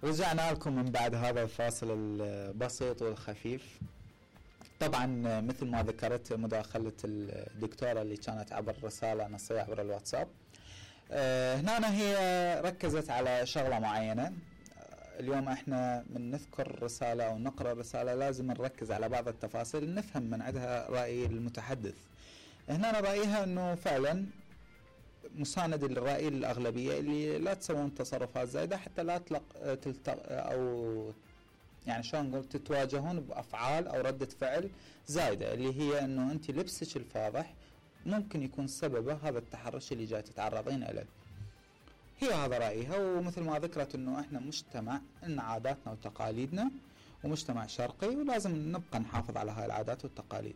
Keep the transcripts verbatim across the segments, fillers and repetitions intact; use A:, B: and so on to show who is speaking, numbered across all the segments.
A: رجعنا لكم من بعد هذا الفاصل البسيط والخفيف. طبعا مثل ما ذكرت مداخلة الدكتورة اللي كانت عبر رسالة نصية عبر الواتساب، هنا هي ركزت على شغلة معينة. اليوم احنا من نذكر رسالة او نقرأ رسالة لازم نركز على بعض التفاصيل، نفهم من عندها رأي المتحدث. هنا رأيها انه فعلا مساند للرأي الأغلبية اللي لا تسوون تصرفات زايدة حتى لا تلق تلتق أو يعني شلون نقول تتواجهون بأفعال أو ردة فعل زايدة، اللي هي إنه أنت لبسك الفاضح ممكن يكون سببه هذا التحرش اللي جاي تتعرضين إليه. هي هذا رأيها، ومثل ما ذكرت إنه إحنا مجتمع إن عاداتنا وتقاليدنا ومجتمع شرقي ولازم نبقى نحافظ على هاي العادات والتقاليد.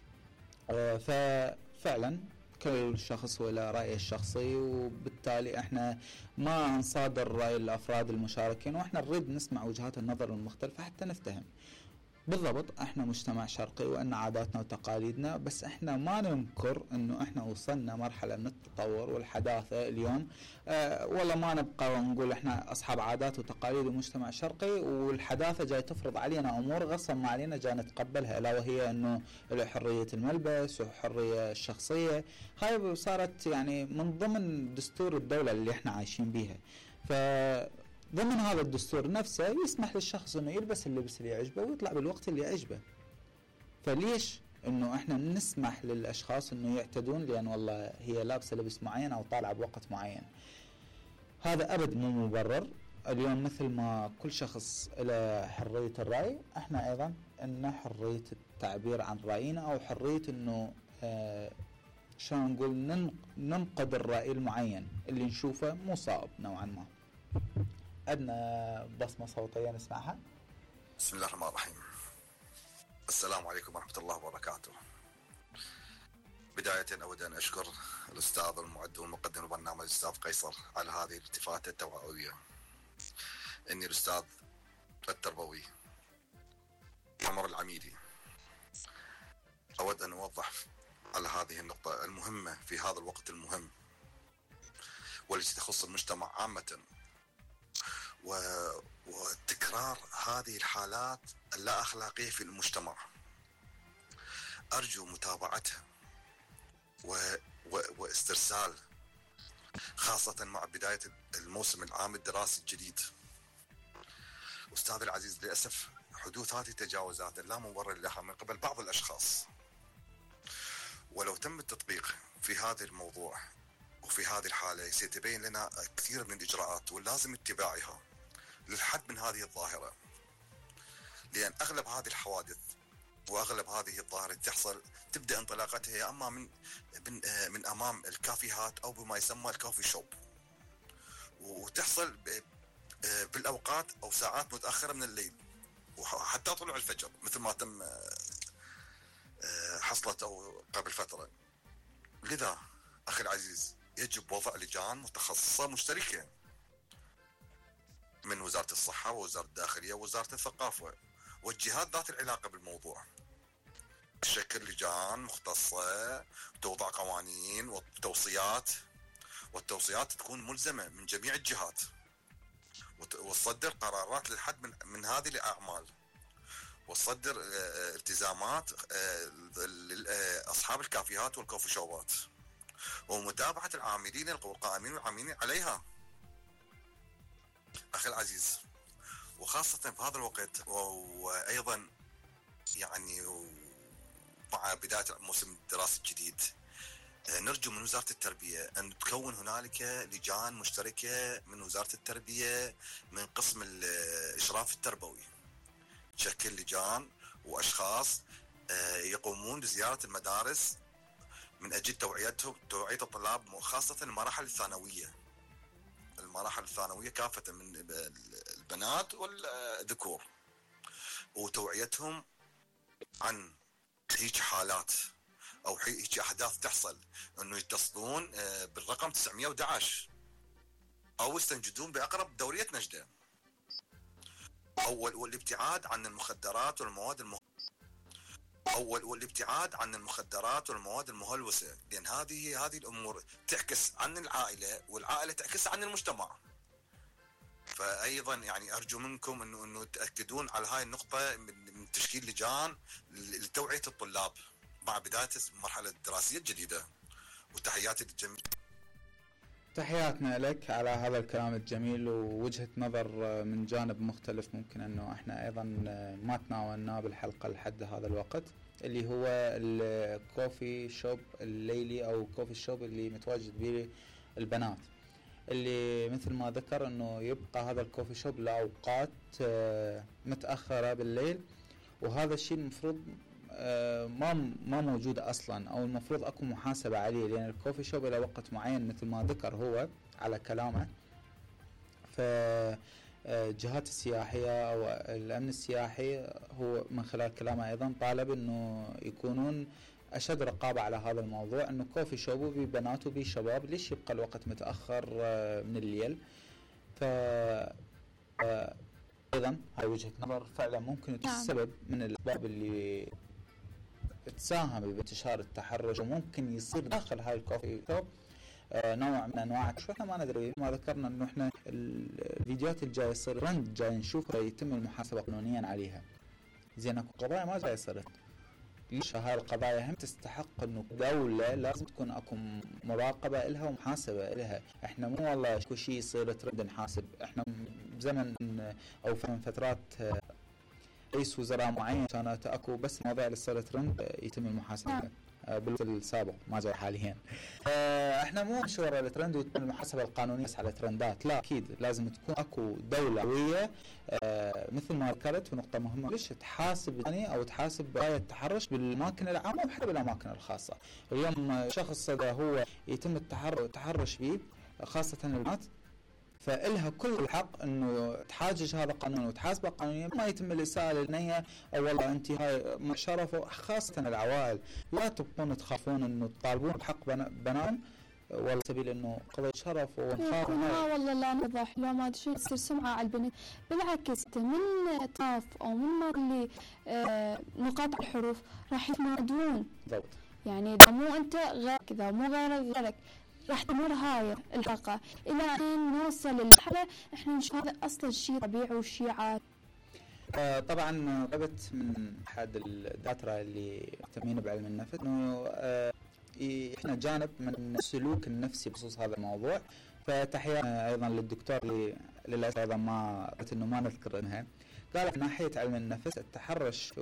A: ففعلا كل شخص وله رأيه الشخصي، وبالتالي احنا ما نصادر رأي الافراد المشاركين، واحنا نريد نسمع وجهات النظر المختلفة حتى نفتهم بالضبط احنا مجتمع شرقي وان عاداتنا وتقاليدنا، بس احنا ما ننكر انه احنا وصلنا مرحلة من التطور والحداثة اليوم. اه والله ما نبقى ونقول احنا اصحاب عادات وتقاليد ومجتمع شرقي والحداثة جاي تفرض علينا امور غصب ما علينا جاي نتقبلها، الا وهي انه حرية الملبس وحرية الشخصية. هاي صارت يعني من ضمن دستور الدولة اللي احنا عايشين بيها. ف ضمن هذا الدستور نفسه يسمح للشخص انه يلبس اللبس اللي يعجبه ويطلع بالوقت اللي يعجبه. فليش انه احنا نسمح للاشخاص انه يعتدون لان والله هي لابسه لبس معين او طالعه بوقت معين؟ هذا ابد مو مبرر. اليوم مثل ما كل شخص له حريه الراي، احنا ايضا لنا حريه التعبير عن راينا او حريه انه آه شلون نقول ننقد الراي المعين اللي نشوفه مو صائب نوعا ما. عندنا بصمة صوتية نسمعها.
B: بسم الله الرحمن الرحيم. السلام عليكم ورحمة الله وبركاته. بداية أود أن أشكر الأستاذ المعد والمقدم البرنامج الأستاذ قيصر على هذه الالتفاتة التوعوية. إني الأستاذ التربوي عمر العميدي أود أن أوضح على هذه النقطة المهمة في هذا الوقت المهم والتي تخص المجتمع عامة، وتكرار هذه الحالات اللا أخلاقية في المجتمع. أرجو متابعتها و... و... واسترسال، خاصة مع بداية الموسم العام الدراسي الجديد. أستاذ العزيز، للأسف حدوث هذه التجاوزات لا مبرر لها من قبل بعض الأشخاص، ولو تم التطبيق في هذا الموضوع وفي هذه الحالة سيتبين لنا كثير من الإجراءات واللازم اتباعها للحد من هذه الظاهرة، لأن أغلب هذه الحوادث وأغلب هذه الظاهرة تحصل تبدأ انطلاقتها يا أما من من, من أمام الكافيهات أو بما يسمى الكوفي شوب، وتحصل بالأوقات أو ساعات متأخرة من الليل وحتى طلوع الفجر مثل ما تم حصلت أو قبل فترة. لذا أخي العزيز يجب وضع لجان متخصصة مشتركة من وزارة الصحة ووزارة الداخلية ووزارة الثقافة والجهات ذات العلاقة بالموضوع، تشكل لجان مختصة، توضع قوانين وتوصيات، والتوصيات تكون ملزمة من جميع الجهات، وتصدر قرارات للحد من, من هذه الأعمال، وتصدر التزامات لأصحاب الكافيهات والكوفي شوبات، ومتابعة العاملين والقائمين والعاملين عليها. أخي العزيز، وخاصة في هذا الوقت وأيضا يعني مع بداية الموسم الدراسي الجديد، نرجو من وزارة التربية أن تكون هنالك لجان مشتركة من وزارة التربية من قسم الإشراف التربوي، تشكل لجان وأشخاص يقومون بزيارة المدارس من أجل توعيتهم توعية الطلاب، خاصة المراحل الثانوية المراحل الثانوية كافة من البنات والذكور، وتوعيتهم عن هيك حالات أو هيك أحداث تحصل، أنه يتصلون بالرقم تسعمية وأحد عشر أو يستنجدون بأقرب دورية نجدة، أو والابتعاد عن المخدرات والمواد المه... أو والابتعاد عن المخدرات والمواد المهلوسة، لأن هذه هذه الأمور تعكس عن العائلة والعائلة تعكس عن المجتمع. فايضا يعني ارجو منكم انه انه تاكدون على هاي النقطه من تشكيل لجان لتوعيه الطلاب مع بدايه المرحله الدراسيه الجديده. وتحياتي للجميع.
A: تحياتنا لك على هذا الكلام الجميل ووجهة نظر من جانب مختلف ممكن انه احنا ايضا ما تناولناه بالحلقة لحد هذا الوقت، اللي هو الكوفي شوب الليلي او الكوفي شوب اللي متواجد به البنات، اللي مثل ما ذكر انه يبقى هذا الكوفي شوب لاوقات متأخرة بالليل، وهذا الشيء المفروض ما ما موجودة أصلا، أو المفروض أكو محاسبة عليه، لأن الكوفي شوب إلى وقت معين مثل ما ذكر هو على كلامه. فالجهات السياحية أو الأمن السياحي هو من خلال كلامه أيضا طالب إنه يكونون أشد رقابة على هذا الموضوع، إنه كوفي شوب ببنات وبشباب ليش يبقى الوقت متأخر من الليل. ف أيضا هاي وجهة نظر فعلا ممكن تكون السبب من الأسباب اللي تساهم بانتشار التحرش، وممكن يصير داخل هاي الكوفي شوب آه نوع من انواع شو احنا ما ندري. ما ذكرنا انه احنا الفيديوهات الجايه يصير ترند جاي نشوفها يتم المحاسبه قانونيا عليها. زين اكو قضايا ما جاي صارت، ليش هاي القضايا هم تستحق انه دولة لازم تكون اكو مراقبة لها ومحاسبة لها. احنا مو والله اكو شيء يصير ترند نحاسب. احنا بزمن او في فترات رئيس وزراء معين كانت اكو بس مواضيع اللي صارت ترند يتم المحاسبة بالوقت السابق ما جاي حاليا. احنا مو مشوار الترند وتكون المحاسبه القانونيه بس على ترندات، لا اكيد لازم تكون اكو دوله قويه اه مثل ما ذكرت. ونقطه مهمه، ليش تحاسب يعني او تحاسب قضايا التحرش بالاماكن العامه وحتى بالاماكن الخاصه. اليوم شخص اذا هو يتم التحرش به خاصه البنات فإلها كل الحق انه تحاجج هذا القانون وتحاسبه قانونيا، ما يتم الاساءه للنيه او والله انت هاي شرف. خاصه العوائل لا تبقون تخافون انه تطالبون بحق بنان والله سبيل انه قضيه شرف ونخاف.
C: لا والله لا نوضح لا ما ادري تصير سمعه على البنت، بالعكس من طاف او من ما اللي آه نقاط الحروف راح يتمادون.
A: بالضبط.
C: يعني اذا مو انت غيرك، اذا مو غيرك غيرك راح تمر هاي الحلقة إلى أن نوصل للحالة إحنا نشوف هذا أصلا شيء طبيعي وشيء عادي.
A: آه طبعا طلبت من أحد الدكاترة اللي مهتمين بعلم النفس إنه آه إحنا جانب من السلوك النفسي بخصوص هذا الموضوع. فتحية أيضا للدكتور اللي للأسف أيضا ما قلت إنه ما نذكر إنها قال من ناحية علم النفس التحرش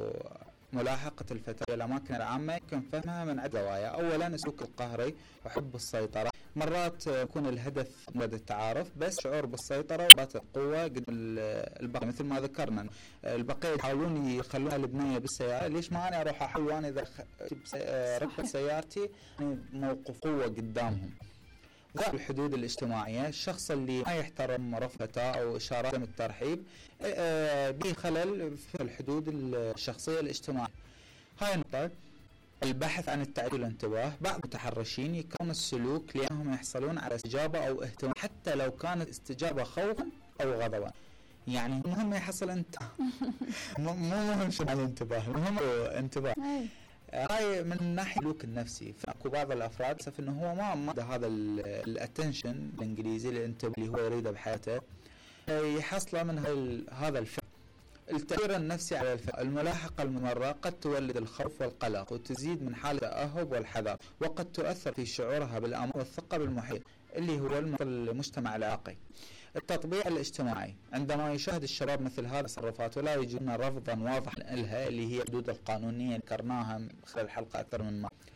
A: ملاحقة الفتاة في الأماكن العامة يمكن فهمها من عدة زوايا. أولا السلوك القهري وحب السيطرة، مرات يكون الهدف مجرد التعارف بس شعور بالسيطرة وبات القوة قدام البقية. مثل ما ذكرنا البقية يحاولون يخلون البنية بالسيارة، ليش ما أنا أروح أحول وأنا إذا ركبت سيارتي موقف قوة قدامهم. غير الحدود الاجتماعية، الشخص اللي ما يحترم رفقته أو إشارات الترحيب به خلل في الحدود الشخصية الاجتماعية. هاي النقطة. البحث عن التعديل والانتباه، بعض المتحرشين يكون السلوك لأنهم يحصلون على استجابة أو اهتمام حتى لو كانت استجابة خوفا أو غضبا. يعني المهم يحصل انت مو مهم شو معنى الانتباه، المهم انتباه. هاي من ناحية السلوك النفسي. فاكو بعض الافراد سف انه هو ما ما هذا الاتنشن الانجليزي الانتباه اللي هو يريده بحياته يحصله من هذا الفعل. التأثير النفسي على الفعل، الملاحقة الممرة قد تولد الخوف والقلق وتزيد من حالة التأهب والحذر، وقد تؤثر في شعورها بالأمان والثقة بالمحيط اللي هو المجتمع العراقي. التطبيع الاجتماعي، عندما يشاهد الشباب مثل هذه التصرفات ولا يجدون رفضا واضحا لها اللي هي الحدود القانونية ذكرناها خلال الحلقة أكثر من مرة،